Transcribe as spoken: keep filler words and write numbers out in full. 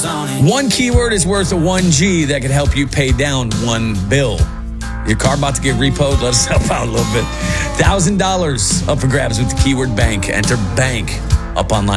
One keyword is worth a one G that could help you pay down one bill. Your car about to get repoed? Let us help out a little bit. one thousand dollars up for grabs with the keyword bank. Enter bank up online.